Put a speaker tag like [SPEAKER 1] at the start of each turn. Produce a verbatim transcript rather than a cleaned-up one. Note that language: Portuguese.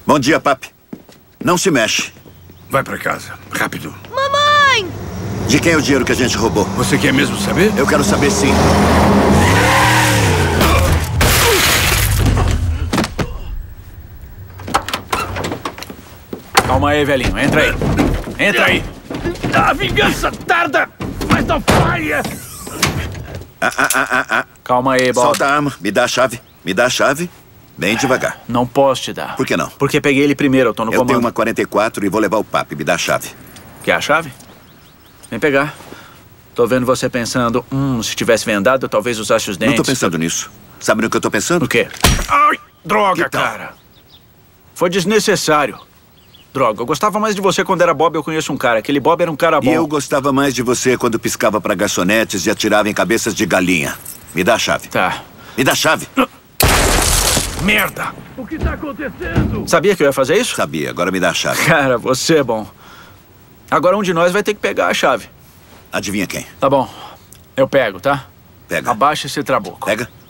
[SPEAKER 1] Bom dia, papi. Não se mexe.
[SPEAKER 2] Vai pra casa, rápido.
[SPEAKER 3] Mamãe!
[SPEAKER 1] De quem é o dinheiro que a gente roubou?
[SPEAKER 2] Você quer mesmo saber?
[SPEAKER 1] Eu quero saber sim.
[SPEAKER 4] Calma aí, velhinho. Entra aí. Entra aí.
[SPEAKER 2] A vingança tarda, mas não falha.
[SPEAKER 1] Ah, ah, ah, ah, ah.
[SPEAKER 4] Calma aí, Bob.
[SPEAKER 1] Solta a arma. Me dá a chave. Me dá a chave. Bem devagar.
[SPEAKER 4] Não posso te dar.
[SPEAKER 1] Por que não?
[SPEAKER 4] Porque peguei ele primeiro, eu tô no
[SPEAKER 1] Eu
[SPEAKER 4] comando.
[SPEAKER 1] tenho uma quarenta e quatro e vou levar o papi. Me dá a chave.
[SPEAKER 4] Quer a chave? Vem pegar. Tô vendo você pensando, hum, se tivesse vendado, eu talvez usasse os
[SPEAKER 1] Não
[SPEAKER 4] dentes.
[SPEAKER 1] tô pensando nisso. Sabe no que eu tô pensando?
[SPEAKER 4] O quê? Ai, droga,
[SPEAKER 1] Que tal?
[SPEAKER 4] cara. Foi desnecessário. Droga, eu gostava mais de você quando era Bob. Eu conheço um cara. Aquele Bob era um cara bom.
[SPEAKER 1] E eu gostava mais de você quando piscava pra garçonetes e atirava em cabeças de galinha. Me dá a chave.
[SPEAKER 4] Tá.
[SPEAKER 1] Me dá a chave.
[SPEAKER 4] Merda.
[SPEAKER 2] O que tá acontecendo?
[SPEAKER 4] Sabia que eu ia fazer isso?
[SPEAKER 1] Sabia, agora me dá a chave.
[SPEAKER 4] Cara, você é bom. Agora um de nós vai ter que pegar a chave.
[SPEAKER 1] Adivinha quem?
[SPEAKER 4] Tá bom. Eu pego, tá?
[SPEAKER 1] Pega.
[SPEAKER 4] Abaixa esse trabuco.
[SPEAKER 1] Pega.